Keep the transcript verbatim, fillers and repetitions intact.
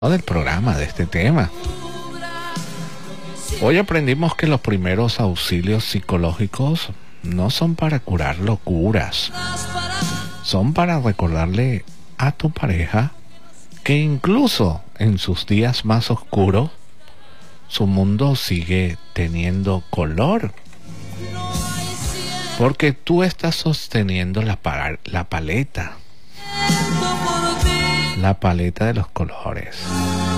del programa, de este tema. Hoy aprendimos que los primeros auxilios psicológicos no son para curar locuras, son para recordarle a tu pareja que incluso en sus días más oscuros, su mundo sigue teniendo color. Porque tú estás sosteniendo la, pa- la paleta, la paleta de los colores.